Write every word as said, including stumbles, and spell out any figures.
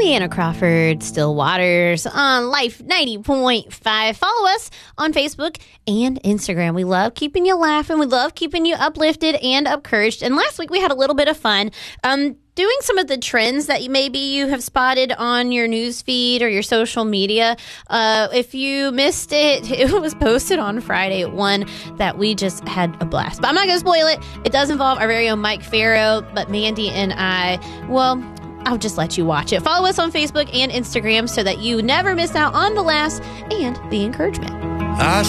Deanna Crawford, Still Waters on Life ninety point five. Follow us on Facebook and Instagram. We love keeping you laughing. We love keeping you uplifted and encouraged. And last week we had a little bit of fun um, doing some of the trends that you, maybe you have spotted on your news feed or your social media. Uh, if you missed it, it was posted on Friday at one that we just had a blast. But I'm not going to spoil it. It does involve our very own Mike Farrow, but Mandy and I, well, I'll just let you watch it. Follow us on Facebook and Instagram so that you never miss out on the laughs and the encouragement. I